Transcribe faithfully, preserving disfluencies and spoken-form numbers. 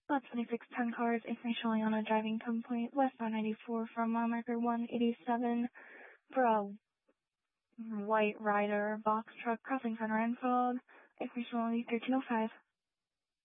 Lot twenty-six, ten cars, information only on a driving complaint, westbound ninety-four from mile marker one eighty-seven for a white rider box truck crossing center info, information only thirteen oh five.